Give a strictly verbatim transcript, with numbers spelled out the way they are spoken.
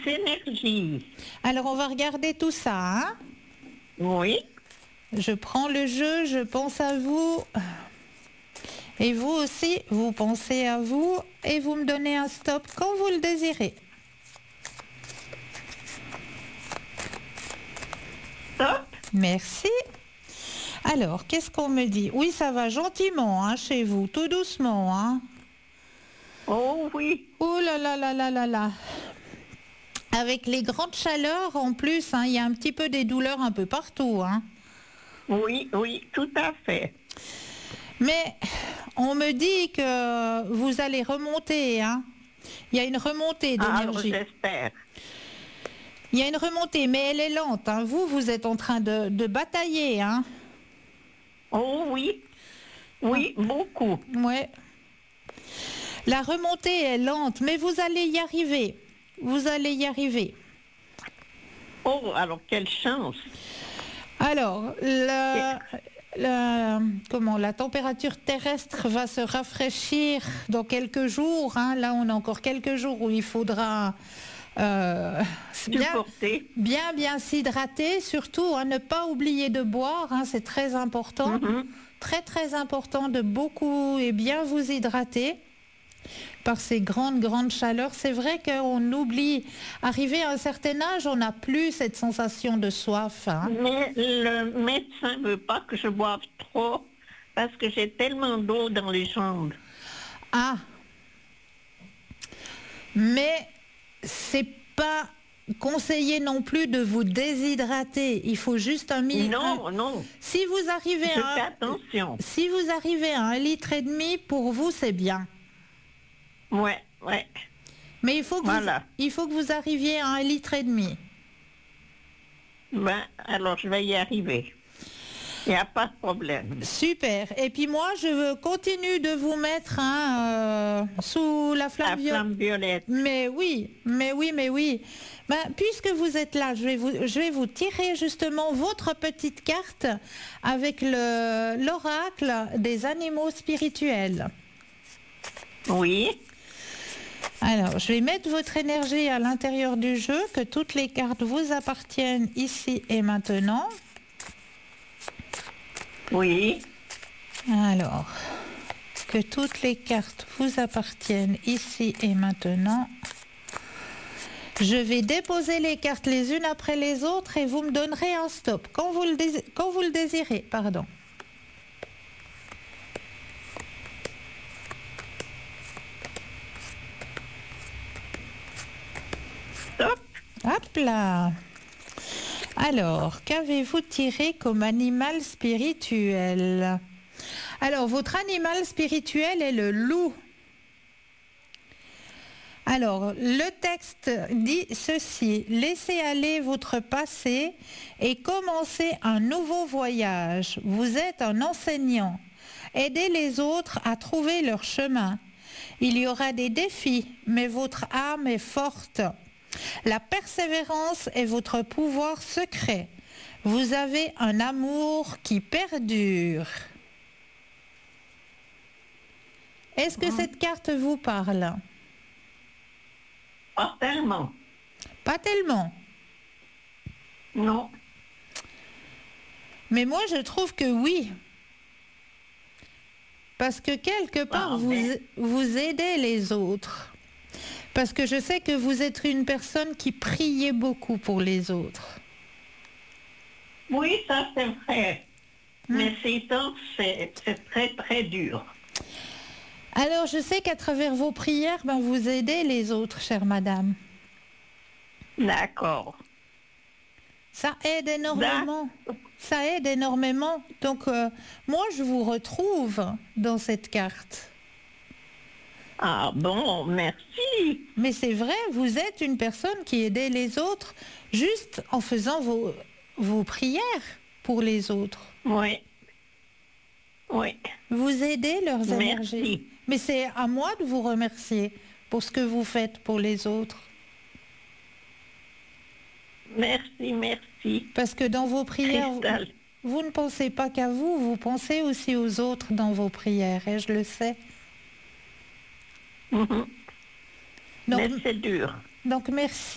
énergies. Alors, on va regarder tout ça, hein? Oui. Je prends le jeu, je pense à vous. Et vous aussi, vous pensez à vous et vous me donnez un stop quand vous le désirez. Stop. Merci. Alors, qu'est-ce qu'on me dit? Oui, ça va gentiment, hein, chez vous, tout doucement, hein. Oh oui. Oh là là là là là là. Avec les grandes chaleurs, en plus, hein, il y a un petit peu des douleurs un peu partout, hein. Oui, oui, tout à fait. Mais on me dit que vous allez remonter, hein. Il y a une remontée Ah, alors d'énergie. j'espère. Il y a une remontée, mais elle est lente, hein. Vous, vous êtes en train de, de batailler, hein. Oh oui. Oui, beaucoup. Ouais. La remontée est lente, mais vous allez y arriver. Vous allez y arriver. Oh, alors quelle chance. Alors, la, la, comment, la température terrestre va se rafraîchir dans quelques jours, hein. Là, on a encore quelques jours où il faudra euh, bien, Supporter. bien, bien s'hydrater. Surtout, hein, ne pas oublier de boire, hein, c'est très important. Mhm. Très, très important de beaucoup et bien vous hydrater. Par ces grandes, grandes chaleurs. C'est vrai qu'on oublie, arrivé à un certain âge, on n'a plus cette sensation de soif, hein. Mais le médecin ne veut pas que je boive trop parce que j'ai tellement d'eau dans les jambes. Ah, mais c'est pas conseillé non plus de vous déshydrater. Il faut juste un minimum. Non, non. Si vous arrivez Je à fais un, attention. si vous arrivez à un litre et demi, pour vous c'est bien. Ouais, ouais. Mais il faut que Voilà. vous, il faut que vous arriviez à un litre et demi. Ben, alors je vais y arriver. Il n'y a pas de problème. Super. Et puis moi, je continue de vous mettre, hein, euh, sous la flamme La violette. flamme violette. Mais oui, mais oui, mais oui. Ben, puisque vous êtes là, je vais vous, je vais vous tirer justement votre petite carte avec le, l'oracle des animaux spirituels. Oui. Alors, je vais mettre votre énergie à l'intérieur du jeu, que toutes les cartes vous appartiennent ici et maintenant. Oui. Alors, que toutes les cartes vous appartiennent ici et maintenant. Je vais déposer les cartes les unes après les autres et vous me donnerez un stop quand vous le, désirez, quand vous le désirez. Pardon. Stop. Hop là. Alors, qu'avez-vous tiré comme animal spirituel? Alors, votre animal spirituel est le loup. Alors, le texte dit ceci: laissez aller votre passé et commencez un nouveau voyage. Vous êtes un enseignant. Aidez les autres à trouver leur chemin. Il y aura des défis, mais votre âme est forte. La persévérance est votre pouvoir secret. Vous avez un amour qui perdure. Est-ce que cette carte vous parle? Pas tellement. Pas tellement. Non. Mais moi, je trouve que oui. Parce que quelque part, Ah, vous, mais- vous aidez les autres. Parce que je sais que vous êtes une personne qui priait beaucoup pour les autres. Oui, ça c'est vrai. Hmm. Mais ces temps, c'est c'est très très dur. Alors, je sais qu'à travers vos prières, ben, vous aidez les autres, chère madame. D'accord. Ça aide énormément. Ça aide énormément. Donc, euh, moi, je vous retrouve dans cette carte. Ah bon, merci. Mais c'est vrai, vous êtes une personne qui aidait les autres juste en faisant vos, vos prières pour les autres. Oui. Oui. Vous aidez leurs Merci. énergies. Mais c'est à moi de vous remercier pour ce que vous faites pour les autres. Merci, merci. Parce que dans vos prières, vous, Cristal. vous ne pensez pas qu'à vous, vous pensez aussi aux autres dans vos prières, et je le sais. Mhm. Donc, Mais c'est dur. donc merci.